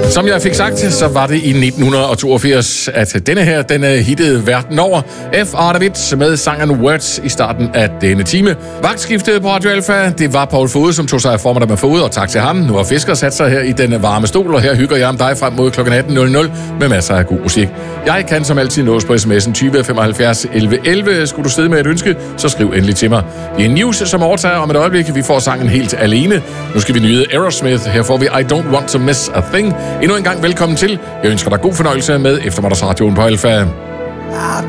Som jeg fik sagt, så var det i 1982, at denne her, den hittede verden over. F.R. David med sangen Words i starten af denne time. Vagtskiftet på Radio Alpha, det var Paul Fode, som tog sig af formiddag med Fode, og tak til ham. Nu har Fisker sat sig her i den varme stol, og her hygger jeg om dig frem mod kl. 18.00 med masser af god musik. Jeg kan som altid nås på sms'en 20 75 11 11. Skulle du sidde med et ønske, så skriv endelig til mig. Det er News, som overtager om et øjeblik. Vi får sangen helt alene. Nu skal vi nyde Aerosmith. Her får vi I Don't Want To Miss A Thing. Endnu en gang velkommen til. Jeg ønsker dig god fornøjelse med eftermiddagsradioen på Alpha. I